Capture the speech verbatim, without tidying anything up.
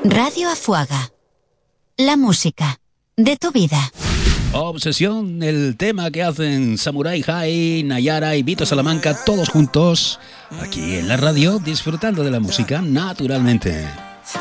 Radio Afuaga. La música de tu vida. Obsesión, el tema que hacen Samurai High, Nayara y Vito Salamanca, todos juntos, aquí en la radio, disfrutando de la música naturalmente.